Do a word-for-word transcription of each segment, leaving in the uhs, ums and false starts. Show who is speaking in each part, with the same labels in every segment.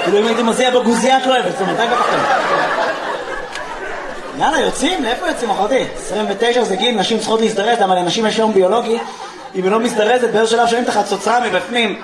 Speaker 1: כאילו אם הייתי מזיע בגוזייה את לא אוהבת, זאת אומרת, די בפחתם. יאללה, יוצאים? לאיפה יוצאים, אחותי? עשרים ותשע זה גיל, נשים צריכות להזדרז, אבל לנשים יש יום ביולוגי, אם היא לא מזדרזת, באיזה שלב שומעים את החצוצרה מבפנים.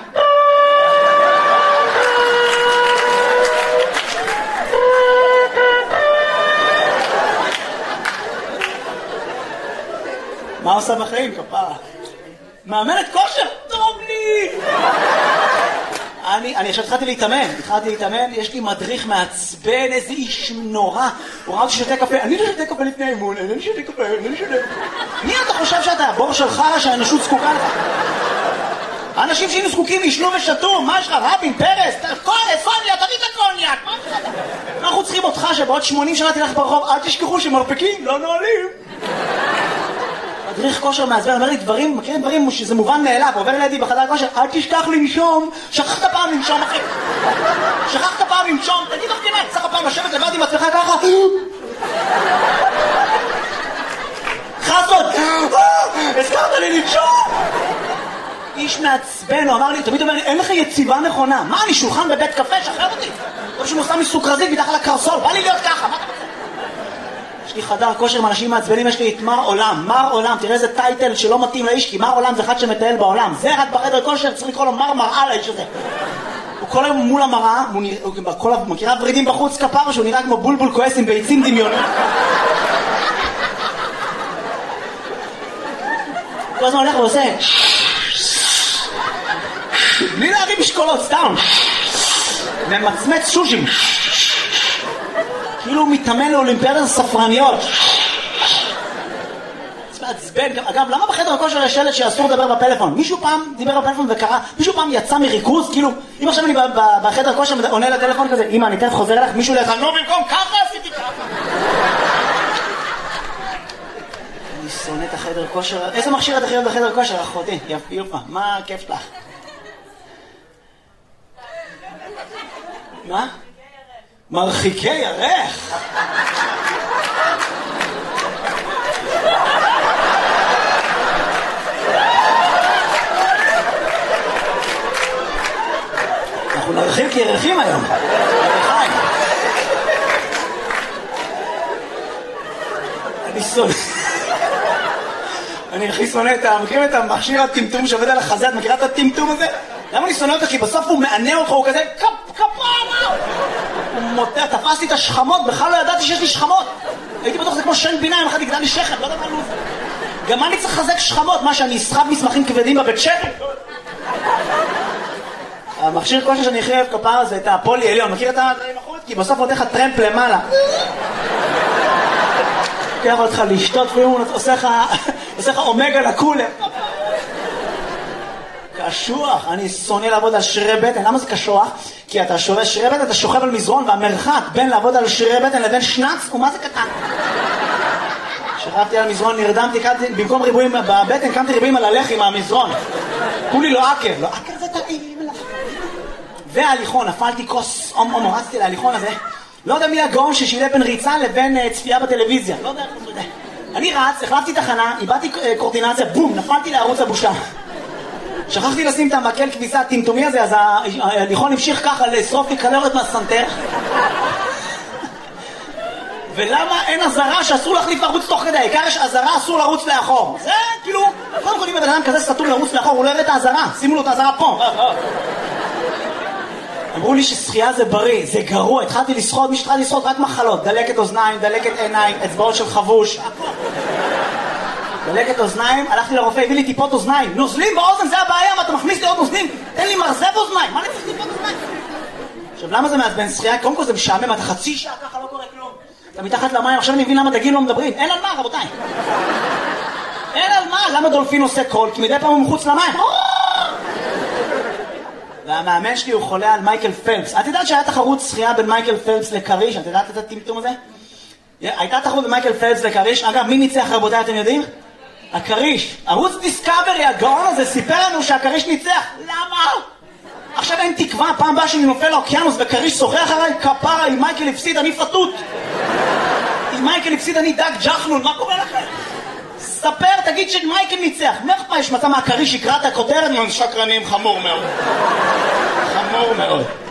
Speaker 1: מה עושה בחיים, כפרה? מאמנת כושר? טוב לי! אני, אני עכשיו התחלתי להתאמן, התחלתי להתאמן, יש לי מדריך מעצבן, איזה איש נורא. הוא ראה אותי שותה קפה, אני לא שותה קפה לפני אימון, אני לא שותה קפה, אני לא שותה קפה. מי אתה חושב שאתה? בור של חרא שהאנושות זקוקה לך? האנשים שהיינו זקוקים ישנו ושתו, מה יש לך? רבין, פרס, קוניה, סוניה, תביא את הקוניאק, מה יש לך? אנחנו צריכים אותך שבעוד שמונים שנה תלך ברחוב, אל תשכחו שמרפקים לא נועלים. מדריך כושר מעצבן, אומר לי דברים, מכירים דברים שזה מובן מאליו, עובר לידי בחדר כושר, אל תשכח לנשום, שכחת פעם לנשום אחי, שכחת פעם לנשום, תגיד לך כמעט, צריך פעם לשבת לבד עם עצמך ככה, חסות, הזכרת לי לנשום, איש מעצבן, הוא אמר לי, תמיד אומר לי, אין לך יציבה נכונה, מה אני שולחן בבית קפה, שחרר אותי, טוב שהוא עושה מסוכרזית מתחת לקרסול, בא לי להיות ככה, מה אתה רוצה? יש לי חדר כושר עם אנשים מעצבנים, יש לי את מר עולם, מר עולם, תראה איזה טייטל שלא מתאים לאיש, כי מר עולם זה אחד שמטייל בעולם, זה רק בחדר כושר, צריך לקרוא לו מר מראה לאיש הזה. הוא כל היום מול המראה, הוא מכירה ורידים בחוץ כפר, שהוא נראה כמו בולבול כועס עם ביצים דמיוניים. כל הזמן הולך ועושה בלי להרים משקולות, סתם ממצמץ שושים, כאילו הוא מתאמן לאולימפיאדת הספרניות. זה מעצבן. אגב, למה בחדר הכושר יש שלט שאסור לדבר בפלאפון? מישהו פעם דיבר בפלאפון וקרא, מישהו פעם יצא מריכוז, כאילו אם עכשיו אני בחדר הכושר עונה לטלפון כזה, אמא אני תכף חוזר אליך, מישהו לך, נו במקום ככה עשיתי ככה. אני שונא את החדר כושר. איזה מכשיר את הכי אוהב בחדר כושר, אחותי? יפה, מה הכיף שלך? מה? מרחיקי ירך. אנחנו נרחיק ירחים היום. אני שונא. אני הכי שונא את ה... מכירים את המכשיר הטמטום שעובד על החזה? את מכירה את הטמטום הזה? למה אני שונא אותה? כי בסוף הוא מענה אותך, הוא כזה קפ, קפרה! הוא מוטע, תפסתי את השכמות, בכלל לא ידעתי שיש לי שכמות. הייתי בטוח זה כמו שן בינה, אם אחד יגדל לי שכם, לא יודע מה לוז. גם אני צריך לחזק שכמות, מה שאני אסחב מסמכים כבדים בבית שכם. המכשיר כושר שאני הכי אוהב כפרה זה את הפולי עליון, מכיר את הדברים החוץ? כי בסוף עוד איך הטרמפ למעלה. לוקח אותך לשתות, הוא עושה לך אומגה לקולה. קשוח, אני שונא לעבוד על שרירי בטן. למה זה קשוח? כי אתה שווה שרירי בטן, אתה שוכב על מזרון, והמרחק בין לעבוד על שרירי בטן לבין שנץ הוא מה זה קטן. שכבתי על מזרון, נרדמתי, במקום ריבועים בבטן, קמתי ריבועים על הלחי מהמזרון. כולי לא עקב, לא עקב זה טעים. וההליכון, נפלתי כוס, אום אום, רצתי להליכון הזה. לא יודע מי הגאון ששילה בין ריצה לבין צפייה בטלוויזיה. לא יודע, לא יודע. אני רץ, החלפתי תחנה, איבדתי קורטינציה, בום, נפלתי לערוץ הבושה. שכחתי לשים את המקל כביסה הטמטומי הזה, אז ההליכון המשיך ככה לשרוף לי קלוריות מהסנטר. ולמה אין עזרה שאסור להחליף ערוץ תוך כדי? העיקר יש עזרה, אסור לרוץ לאחור. זה כאילו, קודם כל אם בן אדם כזה סתום לרוץ לאחור, הוא לא יראה את העזרה. שימו לו את העזרה פה. אמרו לי ששחייה זה בריא, זה גרוע. התחלתי לשחות, מי שהתחלתי לשחות רק מחלות. דלקת אוזניים, דלקת עיניים, אצבעות של חבוש. דלקת אוזניים, הלכתי לרופא, הביא לי טיפות אוזניים. נוזלים באוזן, זה הבעיה, מה אתה מכניס לי עוד נוזלים? תן לי מרזב אוזניים, מה אני צריך טיפות אוזניים? עכשיו, למה זה מעצבן שחייה? קודם כל זה משעמם, אתה חצי שעה ככה לא קורה כלום. אתה מתחת למים, עכשיו אני מבין למה דגים לא מדברים. אין על מה, רבותיי. אין על מה, למה דולפין עושה קול? כי מדי פעם הוא מחוץ למים. והמאמן שלי הוא חולה על מייקל פלפס. את יודעת שהיה תחרות שחייה בין מייקל פלפס לקריש? את יודעת את הטמטום הזה? הייתה תחרות בין מייקל פלפס לקריש. אגב, מי ניצח רבותיי, אתם יודעים? הקריש. ערוץ דיסקאברי, הגאון הזה, סיפר לנו שהקריש ניצח. למה? עכשיו אין תקווה, פעם באה שאני נופל לאוקיינוס וקריש שוחח עליי, כפרה, אם מייקל הפסיד אני פתות. אם מייקל הפסיד אני דג ג'חנון, מה קורה לכם? ספר, תגיד שמייקל ניצח. מה יש מצא מהקריש יקרא את הכותרת? שקרנים, חמור מאוד. חמור מאוד.